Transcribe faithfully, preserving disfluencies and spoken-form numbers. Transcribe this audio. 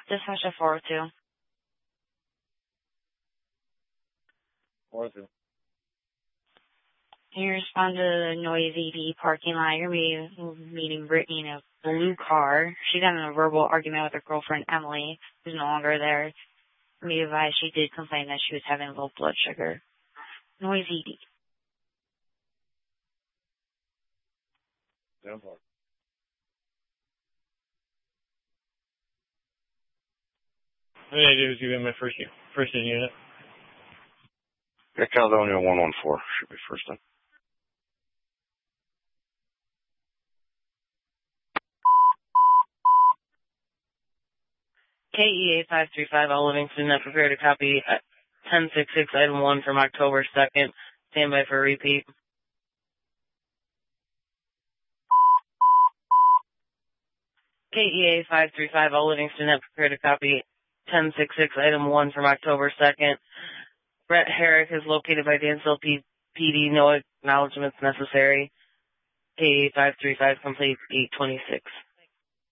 Dispatch at four oh two. four oh two. You respond to the noisy D parking lot. You're meeting, meeting Brittany in a blue car. She got in a verbal argument with her girlfriend, Emily, who's no longer there. Be advised, she did complain that she was having low blood sugar. Noisy D. Down four. What did I do is give him my first, first in unit. Yeah, Caledonia one one four should be first in. K E A five three five, all Livingston, not prepared to copy ten sixty-six, item one from October second. Stand by for a repeat. K E A five three five, all Livingston, not prepared to copy ten sixty-six, item one from October second. Brett Herrick is located by Dansville P D. No acknowledgments necessary. K E A five three five, complete eight twenty-six.